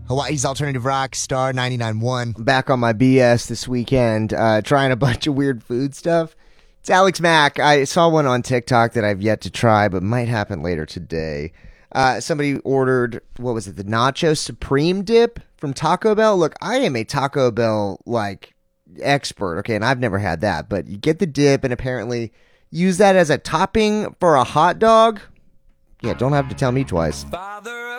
Hawaii's Alternative Rock, Star 99.1. Back on my BS this weekend, trying a bunch of weird food stuff. It's Alex Mack. I saw one on TikTok that I've yet to try, but might happen later today. Somebody ordered, what was it, the Nacho Supreme dip from Taco Bell? Look, I am a Taco Bell, expert, okay, and I've never had that, but you get the dip and apparently use that as a topping for a hot dog. Yeah, don't have to tell me twice. Father